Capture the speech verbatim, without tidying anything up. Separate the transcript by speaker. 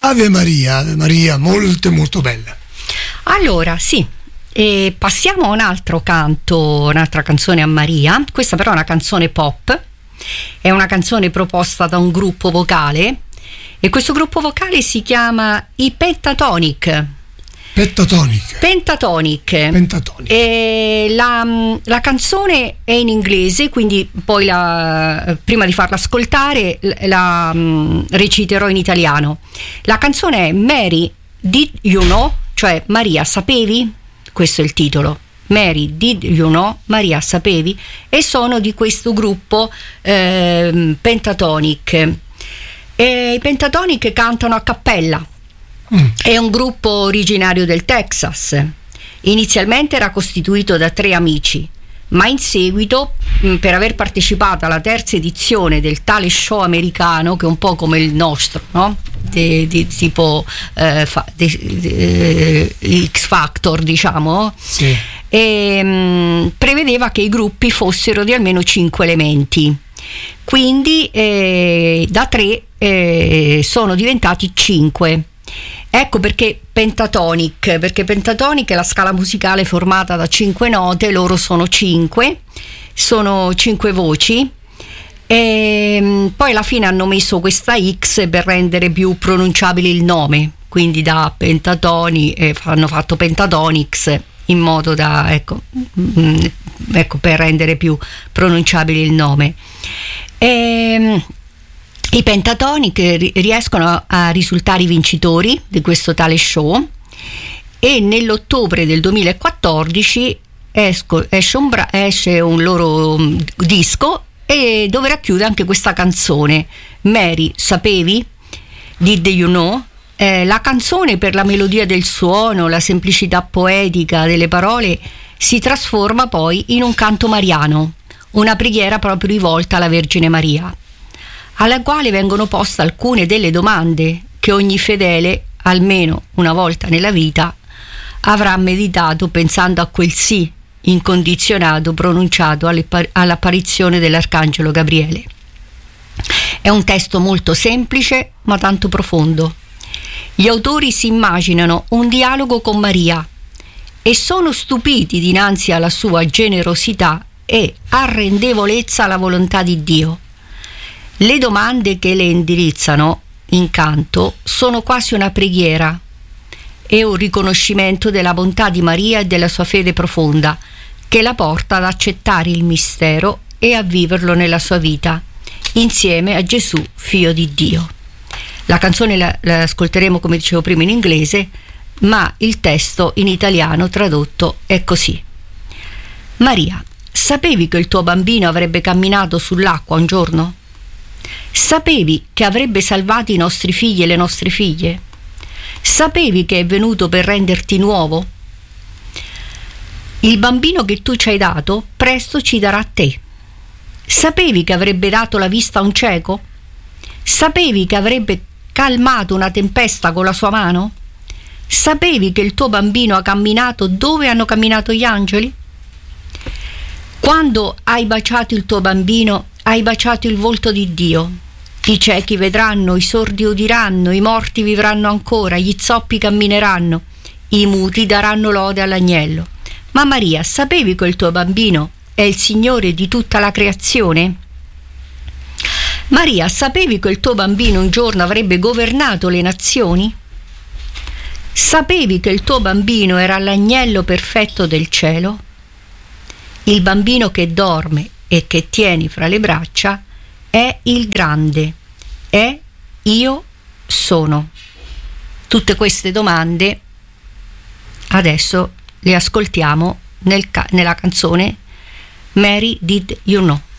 Speaker 1: Ave Maria, Ave Maria, molto molto bella.
Speaker 2: Allora, sì, e passiamo a un altro canto, un'altra canzone a Maria. Questa però è una canzone pop, è una canzone proposta da un gruppo vocale, e questo gruppo vocale si chiama i Pentatonix.
Speaker 1: Pentatonic.
Speaker 2: Pentatonic.
Speaker 1: Pentatonic.
Speaker 2: E la, la canzone è in inglese, quindi poi la, prima di farla ascoltare la um, reciterò in italiano. La canzone è Mary, Did You Know? Cioè, Maria, sapevi? Questo è il titolo. Mary, Did You Know? Maria, sapevi? E sono di questo gruppo eh, Pentatonic. E i Pentatonic cantano a cappella. Mm. È un gruppo originario del Texas. Inizialmente era costituito da tre amici, ma in seguito, per aver partecipato alla terza edizione del talent show americano, che è un po' come il nostro, no? Di, di tipo eh, fa, di, di, di X Factor, diciamo,
Speaker 1: sì.
Speaker 2: E, mh, prevedeva che i gruppi fossero di almeno cinque elementi. Quindi eh, da tre eh, sono diventati cinque. Ecco perché Pentatonic, perché Pentatonic è la scala musicale formata da cinque note, loro sono cinque, sono cinque voci, e poi alla fine hanno messo questa X per rendere più pronunciabile il nome, quindi da Pentatoni eh, hanno fatto Pentatonix in modo da, ecco, mm, ecco, per rendere più pronunciabile il nome. E, i Pentatonic riescono a risultare i vincitori di questo talent show, e nell'ottobre del duemilaquattordici esco, esce, un bra- esce un loro disco, e dove racchiude anche questa canzone, Mary, sapevi? Did You Know? Eh, la canzone, per la melodia del suono, la semplicità poetica delle parole, si trasforma poi in un canto mariano, una preghiera proprio rivolta alla Vergine Maria, alla quale vengono poste alcune delle domande che ogni fedele, almeno una volta nella vita, avrà meditato pensando a quel sì incondizionato pronunciato all'apparizione dell'Arcangelo Gabriele. È un testo molto semplice ma tanto profondo. Gli autori si immaginano un dialogo con Maria e sono stupiti dinanzi alla sua generosità e arrendevolezza alla volontà di Dio. Le domande che le indirizzano in canto sono quasi una preghiera e un riconoscimento della bontà di Maria e della sua fede profonda, che la porta ad accettare il mistero e a viverlo nella sua vita, insieme a Gesù, figlio di Dio. La canzone la, la ascolteremo, come dicevo prima, in inglese, ma il testo in italiano tradotto è così. Maria, sapevi che il tuo bambino avrebbe camminato sull'acqua un giorno? Sapevi che avrebbe salvato i nostri figli e le nostre figlie? Sapevi che è venuto per renderti nuovo? Il bambino che tu ci hai dato presto ci darà a te. Sapevi che avrebbe dato la vista a un cieco? Sapevi che avrebbe calmato una tempesta con la sua mano? Sapevi che il tuo bambino ha camminato dove hanno camminato gli angeli? Quando hai baciato il tuo bambino, hai baciato il volto di Dio. I ciechi vedranno, i sordi udiranno, i morti vivranno ancora, gli zoppi cammineranno, i muti daranno lode all'agnello. Ma Maria, sapevi che il tuo bambino è il Signore di tutta la creazione? Maria, sapevi che il tuo bambino un giorno avrebbe governato le nazioni? Sapevi che il tuo bambino era l'agnello perfetto del cielo? Il bambino che dorme e che tieni fra le braccia è il grande, è io sono. Tutte queste domande adesso le ascoltiamo nel ca- nella canzone Mary, Did You Know?